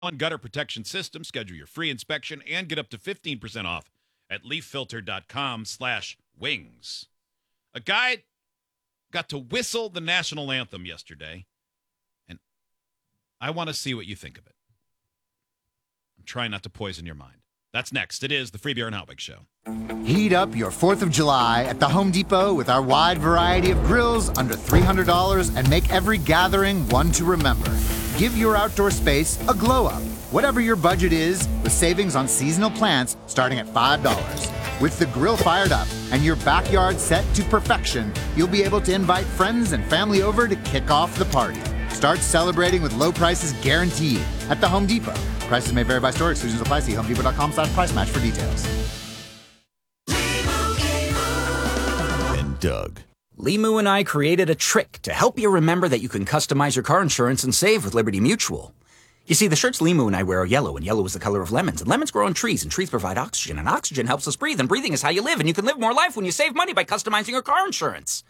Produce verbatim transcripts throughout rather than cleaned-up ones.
On gutter protection system, schedule your free inspection and get up to fifteen percent off at leaffilter.com slash wings. A guy got to whistle the national anthem yesterday, and I want to see what you think of it. I'm trying not to poison your mind. That's next. It is the Free Beer and Hotwig Show. Heat up your fourth of July at the Home Depot with our wide variety of grills under three hundred dollars and make every gathering one to remember. Give your outdoor space a glow up, whatever your budget is, with savings on seasonal plants starting at five dollars. With the grill fired up and your backyard set to perfection, you'll be able to invite friends and family over to kick off the party. Start celebrating with low prices guaranteed at the Home Depot. Prices may vary by store. Exclusions apply. See homedepot.com slash price match for details. And Doug. Limu and I created a trick to help you remember that you can customize your car insurance and save with Liberty Mutual. You see, the shirts Limu and I wear are yellow, and yellow is the color of lemons. And lemons grow on trees, and trees provide oxygen, and oxygen helps us breathe, and breathing is how you live, and you can live more life when you save money by customizing your car insurance.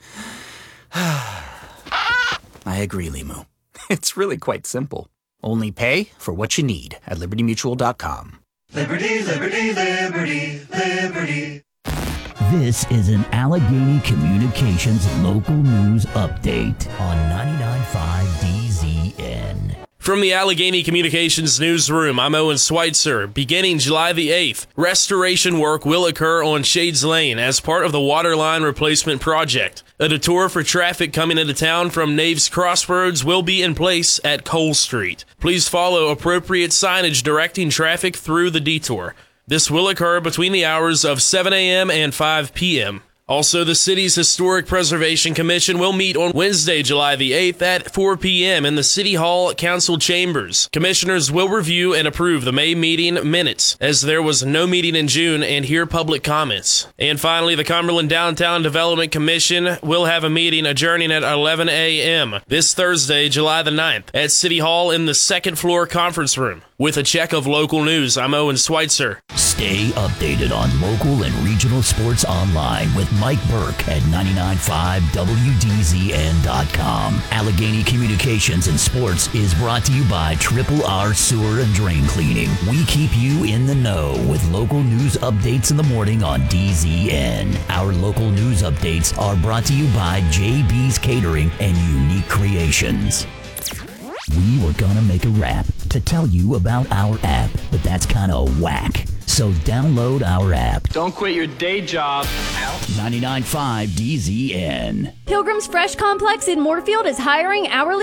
I agree, Limu. It's really quite simple. Only pay for what you need at liberty mutual dot com. Liberty, liberty, liberty, liberty. This is an Allegheny Communications local news update on ninety-nine point five D Z N. From the Allegheny Communications newsroom, I'm Owen Schweitzer. Beginning July the eighth, restoration work will occur on Shades Lane as part of the water line replacement project. A detour for traffic coming into town from Naves Crossroads will be in place at Cole Street. Please follow appropriate signage directing traffic through the detour. This will occur between the hours of seven a.m. and five p.m. Also, the city's Historic Preservation Commission will meet on Wednesday, July the eighth at four p.m. in the City Hall Council Chambers. Commissioners will review and approve the May meeting minutes, as there was no meeting in June, and hear public comments. And finally, the Cumberland Downtown Development Commission will have a meeting adjourning at eleven a.m. this Thursday, July the ninth, at City Hall in the second floor conference room. With a check of local news, I'm Owen Schweitzer. Stay updated on local and regional sports online with Mike Burke at ninety-nine point five W D Z N dot com. Allegheny Communications and Sports is brought to you by Triple R Sewer and Drain Cleaning. We keep you in the know with local news updates in the morning on D Z N. Our local news updates are brought to you by J B's Catering and Unique Creations. We were gonna make a rap to tell you about our app, but that's kind of whack. So download our app. Don't quit your day job. ninety-nine point five D Z N. Pilgrim's Fresh Complex in Moorfield is hiring hourly